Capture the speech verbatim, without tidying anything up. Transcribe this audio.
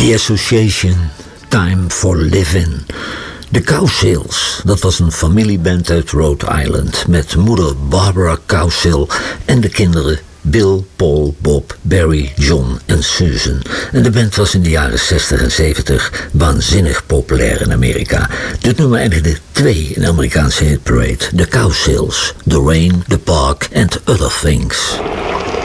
The Association, Time for Living. De Cowsills, dat was een familieband uit Rhode Island met moeder Barbara Cowsill en de kinderen Bill, Paul, Bob, Barry, John en Susan. En de band was in de jaren zestig en zeventig waanzinnig populair in Amerika. Dit nummer eindigde twee in de Amerikaanse hitparade. The Cowsills, The Rain, The Park and Other Things.